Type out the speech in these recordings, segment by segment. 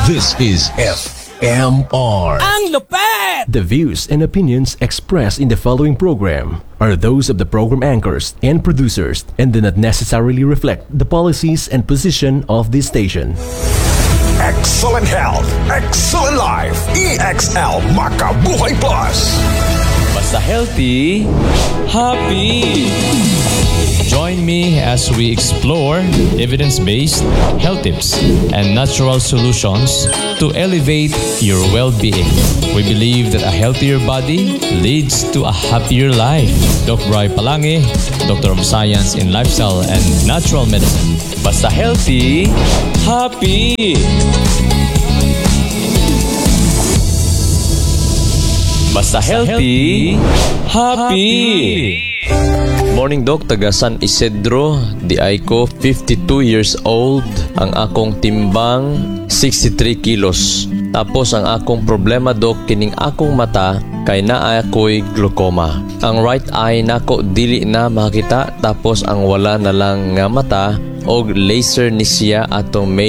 This is FMR. Ang lupet! The views and opinions expressed in the following program are those of the program anchors and producers and do not necessarily reflect the policies and position of this station. Excellent health, excellent life. EXL Makabuhay Plus. Basta healthy, happy. Join me as we explore evidence-based health tips and natural solutions to elevate your well-being. We believe that a healthier body leads to a happier life. Dr. Bri Palangi, Doctor of Science in Lifestyle and Natural Medicine. Basta healthy, happy. Basta healthy, happy. Morning Doc, taga San Isidro, di ay ko 52 years old. Ang akong timbang 63 kilos. Tapos ang akong problema Doc, kining akong mata kay naa ako'y glaucoma. Ang right eye nako dili na makita, tapos ang wala na lang nga mata og laser ni siya atong May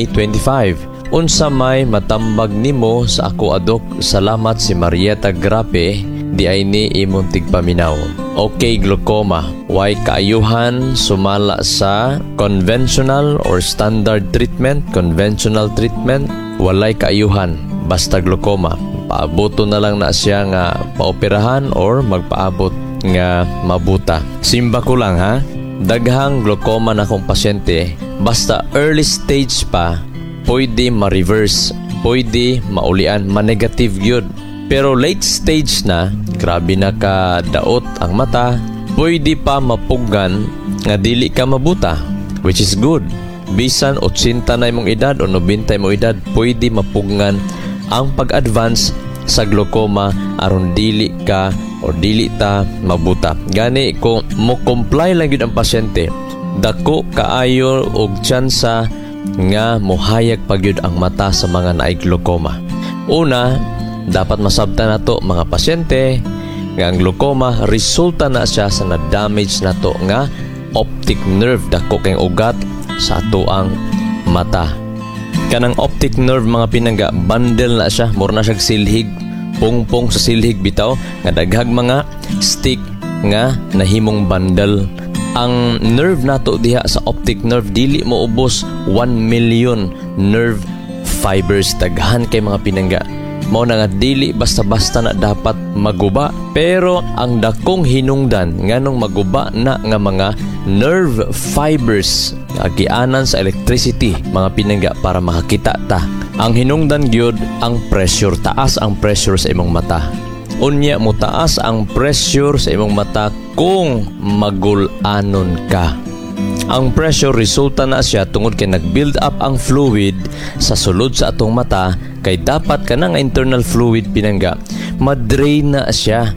25. Unsa may matambag nimo sa ako adok? Salamat si Marieta Grape, di ay ni imong tigpaminaw. Okay, glaucoma. Why kaayuhan sumala sa conventional or standard treatment? Conventional treatment, walay kaayuhan. Basta glaucoma. Paaboto na lang na siya nga paoperahan or magpaabot nga mabuta. Simba ko lang ha. Daghang glaucoma na akong pasyente. Basta early stage pa, pwede ma-reverse, pwede maulian, ma-negative yun. Pero late stage na, grabe na ka daot ang mata, pwede pa mapuggan nga dili ka mabuta, which is good. Bisan 80 na imong edad o 90 imong edad, pwede mapuggan ang pag-advance sa glaucoma aron dili ka o dili ta mabuta. Gani kung mo comply lang yun ang pasyente, dako kaayo og tsansa nga mohayag pagyud ang mata sa mga naay glaucoma. Una, dapat masabtan nato mga pasyente nga ang glaucoma resulta na siya sa na-damage nato nga optic nerve, dako kay ugat sa atoang mata. Kanang optic nerve mga pinangga, bundle na siya, mura na siyang silhig, pungpong sa silhig bitaw nga daghag mga stick nga nahimong bundle. Ang nerve nato diha sa optic nerve dili mo ubos 1 million nerve fibers, daghan kay mga pinangga. Mao na nga dili basta-basta na dapat maguba, pero ang dakong hinungdan nganong maguba na nga mga nerve fibers agianan sa electricity mga pinangga para makakita ta. Ang hinungdan gyud ang pressure, taas ang pressure sa imong mata. Unya mo taas ang pressure sa imong mata kung magulanon ka. Ang pressure resulta na siya tungod kay nag-build up ang fluid sa sulod sa atong mata, kay dapat ka ng internal fluid pinangga madrain na siya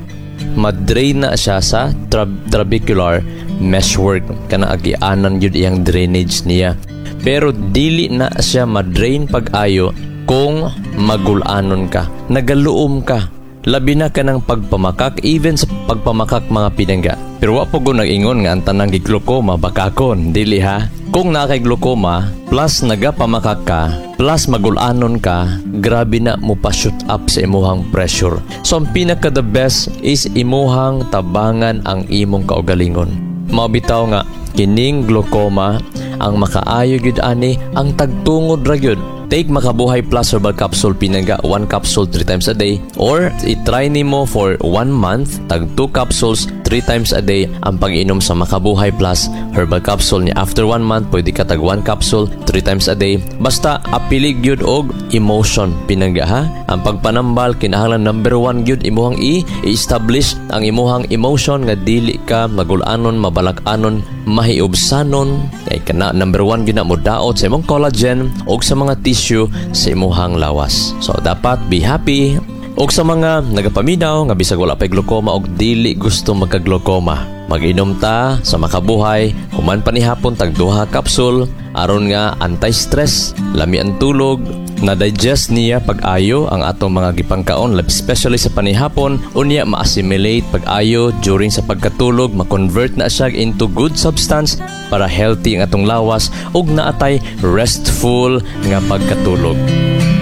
sa trabecular meshwork kana agianan yun iyang drainage niya. Pero dili na siya madrain pag-ayo kung magulanon ka, nagaluom ka. Labi na ka ng pagpamakak, even sa pagpamakak mga pinangga. Pero wapo ko nag-ingon nga ang tanang glaucoma bakakon, dili ha. Kung nakay glaucoma, plus nagapamakak ka, plus magulanon ka, grabe na mo pa-shoot up sa imuhang pressure. So ang pinaka the best is imuhang tabangan ang imong kaugalingon. Mabitaw nga, kining glaucoma, ang makaayo gyud ani, ang tagtungod ra gyud. Take Makabuhay Plus Herbal Capsule pinangga 1 capsule 3 times a day, or i-try nimo for 1 month tag 2 capsules 3 times a day ang pag-inom sa Makabuhay Plus Herbal Capsule ni. After 1 month pwede ka tag 1 capsule 3 times a day. Basta apilig gyud og emotion pinangga ha. Ang pagpanambal kinahanglan number 1 gyud imuhang i-establish ang imuhang emotion nga dili ka magulanon, mabalak-anon, mahiubsanon. Kay kana number 1 gyud na mo daot sa imong collagen og sa mga tissue sa imuhang lawas. So dapat be happy. Og sa mga nagapaminaw nga bisag wala pay glaucoma og dili gusto magka-glaucoma, mag-inom ta sa Makabuhay human pa ni hapon tag 2 capsule aron nga anti-stress, lami ang tulog, na-digest niya pag-ayo ang atong mga gipangkaon, especially sa panihapon, unya ma-assimilate pag-ayo during sa pagkatulog, ma-convert na siya into good substance para healthy ang atong lawas ug naatay restful nga pagkatulog.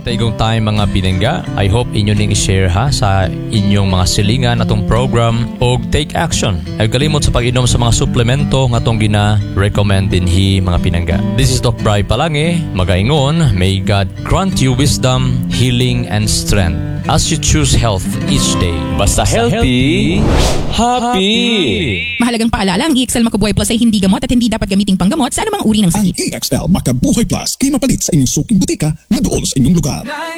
Taigong time mga pinangga. I hope inyo ning i-share ha sa inyong mga silingan atong program o take action. Ay kalimot sa pag-inom sa mga suplemento nga atong gina-recommend dinhi mga pinangga. This is Doc Bri Palange. Magaingon, may God grant you wisdom, healing, and strength as you choose health each day. Basta healthy, happy! Mahalagang paalala, ang EXL Makabuhay Plus ay hindi gamot at hindi dapat gamiting panggamot sa anumang uri ng Ang sakit. EXL Makabuhay Plus, kay mapalit sa inyong suking butika na doon sa inyong lugar.